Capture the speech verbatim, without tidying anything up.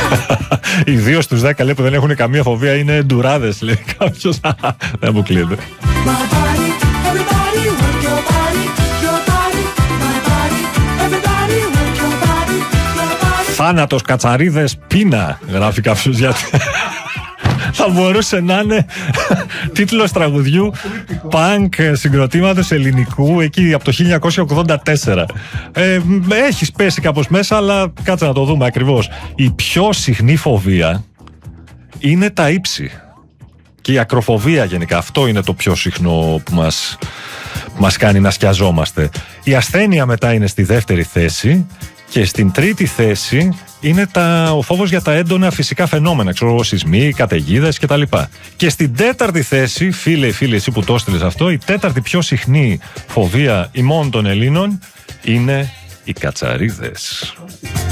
Οι δύο στους δέκα λέει που δεν έχουν καμία φοβία είναι ντουράδες, λέει κάποιος. Δεν αποκλείεται. Θάνατος κατσαρίδες πείνα, γράφει κάποιος, γιατί θα μπορούσε να είναι τίτλος τραγουδιού πανκ συγκροτήματος ελληνικού εκεί από το χίλια εννιακόσια ογδόντα τέσσερα. Ε, έχεις πέσει κάπως μέσα, αλλά κάτσε να το δούμε ακριβώς. Η πιο συχνή φοβία είναι τα ύψη και η ακροφοβία γενικά. Αυτό είναι το πιο συχνό που μας, μας κάνει να σκιαζόμαστε. Η ασθένεια μετά είναι στη δεύτερη θέση. Και στην τρίτη θέση είναι τα, ο φόβος για τα έντονα φυσικά φαινόμενα, ξέρω, σεισμοί, καταιγίδες κτλ. Και στην τέταρτη θέση, φίλε, φίλε, εσύ που το έστειλες αυτό, η τέταρτη πιο συχνή φοβία ημών των Ελλήνων είναι οι κατσαρίδες.